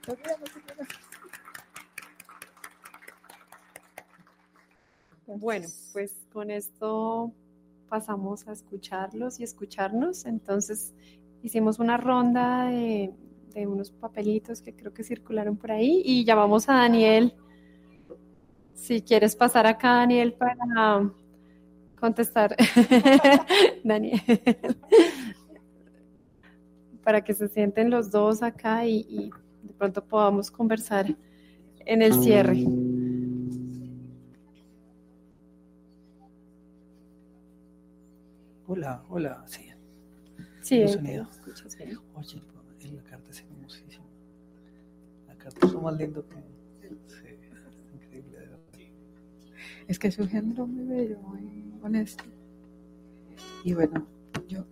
Bueno, pues con esto pasamos a escucharlos y escucharnos. Entonces hicimos una ronda de unos papelitos que creo que circularon por ahí y llamamos a Daniel. Si quieres pasar acá, Daniel, para contestar. Daniel, para que se sienten los dos acá y de pronto podamos conversar en el cierre. Hola, hola, sí. Sí, ¿Tengo sonido? escuchas bien. Oye, la carta es hermosísima. La carta es lo más lindo que... Sí, es increíble, de verdad. Es que es un género muy bello, muy honesto. Y bueno, yo